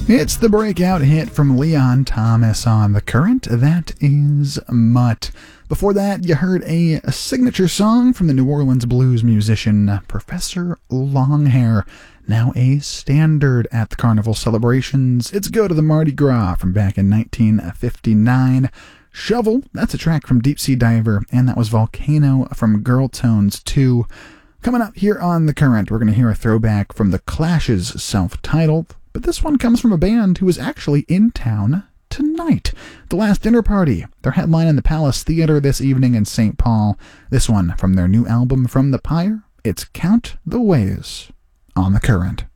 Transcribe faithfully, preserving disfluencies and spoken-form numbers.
It's the breakout hit from Leon Thomas on The Current. That is Mutt. Before that, you heard a, a signature song from the New Orleans blues musician Professor Longhair, now a standard at the carnival celebrations. It's Go to the Mardi Gras from back in nineteen fifty-nine. Shovel, that's a track from Deep Sea Diver, and that was Volcano from Girl Tones two. Coming up here on The Current, we're going to hear a throwback from The Clash's self-titled, but this one comes from a band who is actually in town tonight. The Last Dinner Party. They're headlining the Palace Theater this evening in Saint Paul. This one from their new album From the Pyre. It's Count the Ways on The Current.